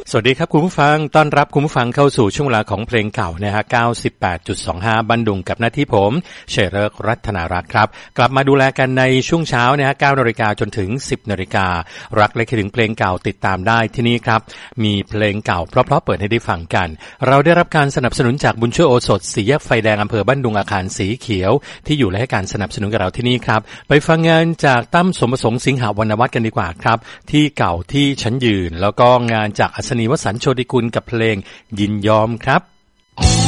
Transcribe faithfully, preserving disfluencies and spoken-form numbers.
สวัสดีครับคุณผู้ฟังต้อนรับคุณผู้ฟังเข้าสู่ช่วงเวลาของเพลงเก่านะฮะ เก้าสิบแปดจุดสองห้า บันดุงกับหน้าที่ผมเฉลิมฤกษ์รัตนารักษ์ครับกลับมาดูแลกันในช่วงเช้านะฮะ เก้านาฬิกาจนถึง สิบนาฬิการักและคิดถึงเพลงเก่าติดตามได้ที่นี่ครับมีเพลงเก่าเพราะๆเปิดให้ได้ฟังกันเราได้รับการสนับสนุนจากบุญช่วยโอสถสี่แยกไฟแดงอำเภอบ้านดุงอาคารสีเขียวที่อยู่และให้การสนับสนุนกับเราที่นี่ครับไปฟังงานจากตั้มสมประสงค์สิงหาวรรณวัฒน์กันดีกว่าครับที่เก่าที่ฉันยืนแล้วก็งานจากอัศนีวสันต์โชติกุลกับเพลงยินยอมครับ